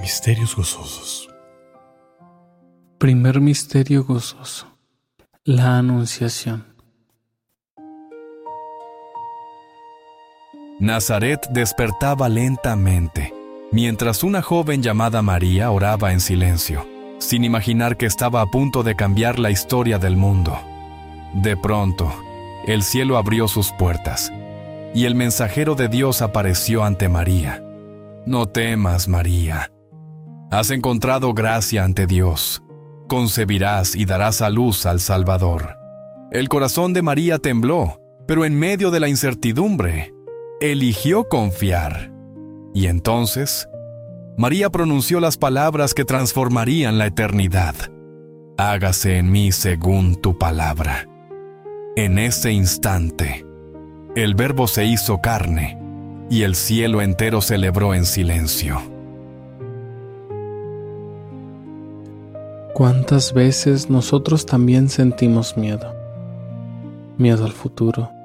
Misterios gozosos. Primer misterio gozoso: la Anunciación. Nazaret despertaba lentamente, mientras una joven llamada María oraba en silencio, sin imaginar que estaba a punto de cambiar la historia del mundo. De pronto, el cielo abrió sus puertas, y el mensajero de Dios apareció ante María. «No temas, María. Has encontrado gracia ante Dios. Concebirás y darás a luz al Salvador». El corazón de María tembló, pero en medio de la incertidumbre, eligió confiar. Y entonces, María pronunció las palabras que transformarían la eternidad. «Hágase en mí según tu palabra». En ese instante, el Verbo se hizo carne, y el cielo entero celebró en silencio. ¿Cuántas veces nosotros también sentimos miedo? Miedo al futuro,